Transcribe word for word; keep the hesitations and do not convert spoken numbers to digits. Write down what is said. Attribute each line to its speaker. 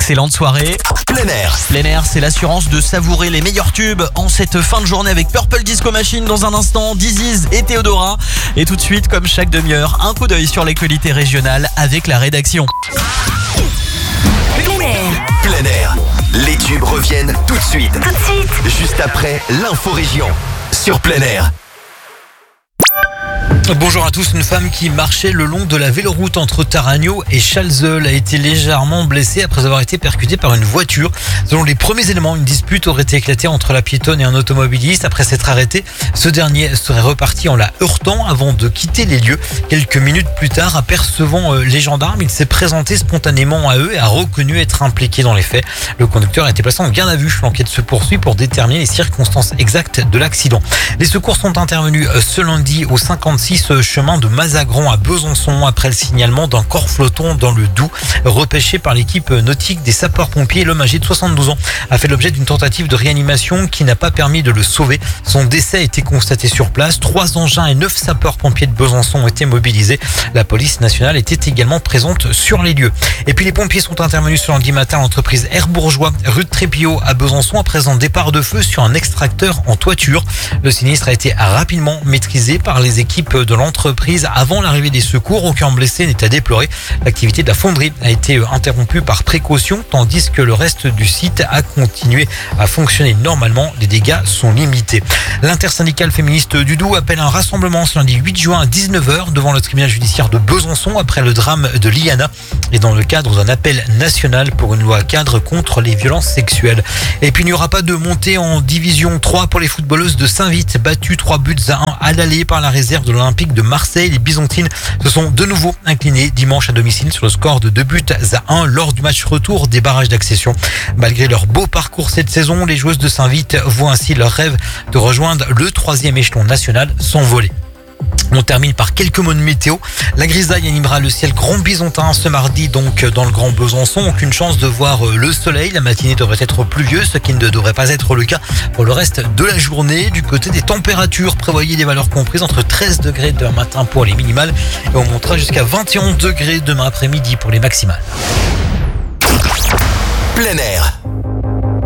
Speaker 1: excellente soirée.
Speaker 2: Plein air.
Speaker 1: Plein air, c'est l'assurance de savourer les meilleurs tubes en cette fin de journée avec Purple Disco Machine dans un instant, Diziz et Théodora. Et tout de suite, comme chaque demi-heure, un coup d'œil sur l'actualité régionale avec la rédaction.
Speaker 3: Plein air.
Speaker 2: Plein air. Les tubes reviennent tout de suite.
Speaker 3: Tout de suite.
Speaker 2: Juste après l'info région. Sur Plein air.
Speaker 4: Bonjour à tous. Une femme qui marchait le long de la véloroute entre Taragno et Chalzeul a été légèrement blessée après avoir été percutée par une voiture. Selon les premiers éléments, une dispute aurait éclaté entre la piétonne et un automobiliste. Après s'être arrêté, ce dernier serait reparti en la heurtant avant de quitter les lieux. Quelques minutes plus tard, apercevant les gendarmes, il s'est présenté spontanément à eux et a reconnu être impliqué dans les faits. Le conducteur a été placé en garde à vue. L'enquête se poursuit pour déterminer les circonstances exactes de l'accident. Les secours sont intervenus ce lundi au cinquante-six chemin de Mazagran à Besançon après le signalement d'un corps flottant dans le Doubs repêché par l'équipe nautique des sapeurs-pompiers. L'homme âgé de soixante-douze ans a fait l'objet d'une tentative de réanimation qui n'a pas permis de le sauver. Son décès a été constaté sur place. Trois engins et neuf sapeurs-pompiers de Besançon ont été mobilisés. La police nationale était également présente sur les lieux. Et puis les pompiers sont intervenus ce lundi matin à l'entreprise Air Bourgeois, rue de Trépillot à Besançon après un départ de feu sur un extracteur en toiture. Le sinistre a été rapidement maîtrisé par les équipes de l'entreprise avant l'arrivée des secours. Aucun blessé n'est à déplorer. L'activité de la fonderie a été interrompue par précaution tandis que le reste du site a continué à fonctionner normalement. Les dégâts sont limités. L'intersyndicale féministe du Doubs appelle un rassemblement ce lundi huit juin à dix-neuf heures devant le tribunal judiciaire de Besançon après le drame de Liana et dans le cadre d'un appel national pour une loi cadre contre les violences sexuelles. Et puis il n'y aura pas de montée en division trois pour les footballeuses de Saint-Vith battues trois buts à un à l'aller par la réserve de l'Olympique de Marseille. Les Byzantines se sont de nouveau inclinées dimanche à domicile sur le score de deux buts à un lors du match retour des barrages d'accession. Malgré leur beau parcours cette saison, les joueuses de Saint-Vith voient ainsi leur rêve de rejoindre le troisième échelon national s'envoler. On termine par quelques mots de météo. La grisaille animera le ciel grand byzantin ce mardi, donc dans le Grand Besançon. Aucune chance de voir le soleil. La matinée devrait être pluvieuse, ce qui ne devrait pas être le cas pour le reste de la journée. Du côté des températures, prévoyez des valeurs comprises entre treize degrés demain matin pour les minimales et on montera jusqu'à vingt et un degrés demain après-midi pour les maximales.
Speaker 2: Plein air.